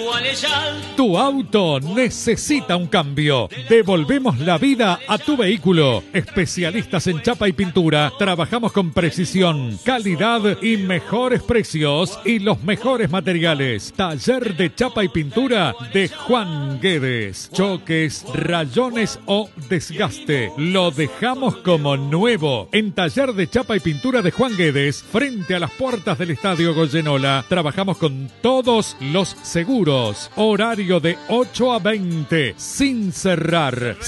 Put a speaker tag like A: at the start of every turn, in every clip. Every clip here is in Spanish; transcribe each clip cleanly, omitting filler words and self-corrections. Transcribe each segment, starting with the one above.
A: Tu auto necesita un cambio. Devolvemos la vida a tu vehículo. Especialistas en chapa y pintura. Trabajamos con precisión, calidad y mejores precios y los mejores materiales. Taller de chapa y pintura de Juan Guedes. Choques, rayones o desgaste. Lo dejamos como nuevo. En Taller de chapa y pintura de Juan Guedes, frente a las puertas del Estadio Goyenola. Trabajamos con todos los seguros. Horario de 8 a 20. Sin cerrar.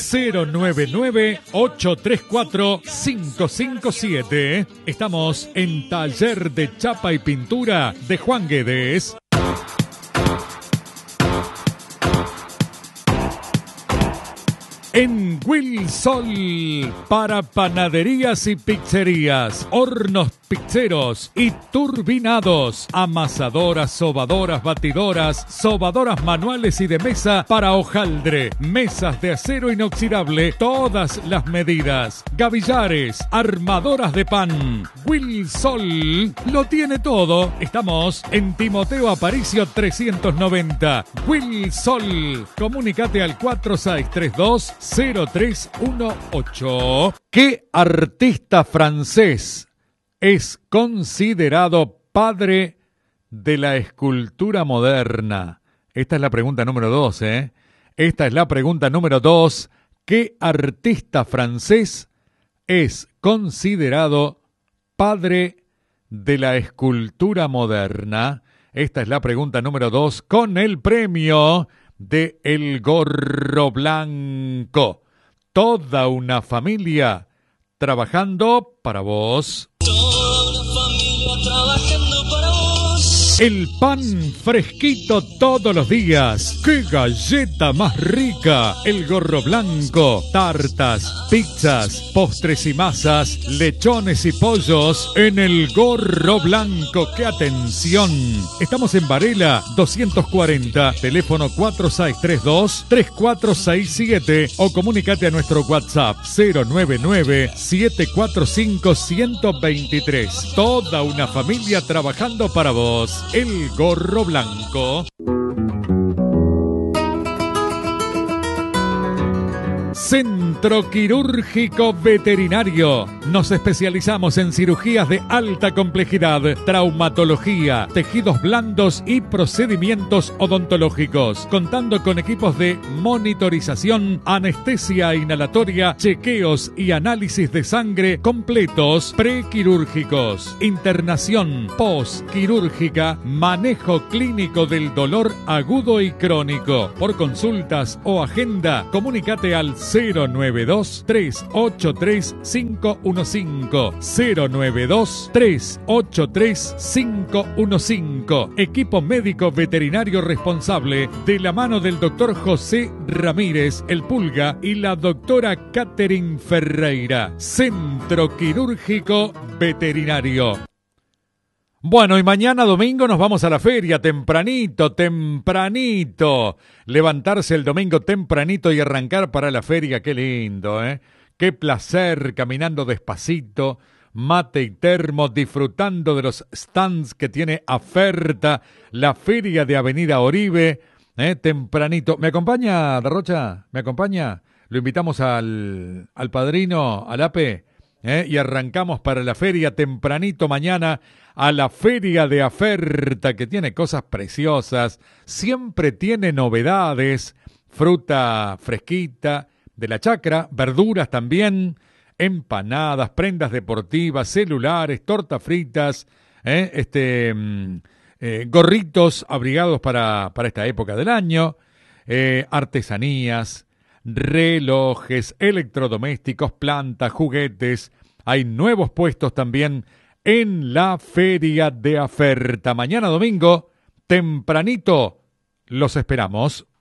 A: 099-834-557. Estamos en Taller de Chapa y Pintura de Juan Guedes. En Wilsol, para panaderías y pizzerías, hornos pizzeros y turbinados, amasadoras, sobadoras, batidoras, sobadoras manuales y de mesa para hojaldre, mesas de acero inoxidable, todas las medidas, gavillares, armadoras de pan. Wilsol lo tiene todo. Estamos en Timoteo Aparicio 390. Wilsol, comunícate al 4632-0318. ¿Qué artista francés es considerado padre de la escultura moderna? Esta es la pregunta número 2, ¿eh? Esta es la pregunta número 2. ¿Qué artista francés es considerado padre de la escultura moderna? Esta es la pregunta número 2 con el premio de El Gorro Blanco. Toda una familia trabajando para vos.
B: Toda una familia trabajando para vos.
A: El pan fresquito todos los días. ¡Qué galleta más rica! El Gorro Blanco. Tartas, pizzas, postres y masas, lechones y pollos en el Gorro Blanco. ¡Qué atención! Estamos en Varela 240, teléfono 4632-3467 o comunícate a nuestro WhatsApp 099-745-123. Toda una familia trabajando para vos. El Gorro Blanco. Centro Quirúrgico Veterinario. Nos especializamos en cirugías de alta complejidad, traumatología, tejidos blandos y procedimientos odontológicos, contando con equipos de monitorización, anestesia inhalatoria, chequeos y análisis de sangre completos prequirúrgicos, internación postquirúrgica, manejo clínico del dolor agudo y crónico. Por consultas o agenda, comunícate al 092-383-515. 092-383-515. Equipo médico veterinario responsable de la mano del doctor José Ramírez, el Pulga, y la doctora Catherine Ferreira. Centro Quirúrgico Veterinario. Bueno, y mañana domingo nos vamos a la feria, tempranito. Levantarse el domingo tempranito y arrancar para la feria, qué lindo, ¿eh? Qué placer, caminando despacito, mate y termo, disfrutando de los stands que tiene Aferta, la feria de Avenida Oribe, tempranito. ¿Me acompaña, Darrocha? ¿Me acompaña? Lo invitamos al padrino, al Ape, y arrancamos para la feria tempranito mañana, a la feria de Aferta, que tiene cosas preciosas, siempre tiene novedades, fruta fresquita de la chacra, verduras también, empanadas, prendas deportivas, celulares, tortas fritas, gorritos abrigados para esta época del año, artesanías, relojes, electrodomésticos, plantas, juguetes. Hay nuevos puestos también en la feria de Aferta. Mañana domingo, tempranito, los esperamos.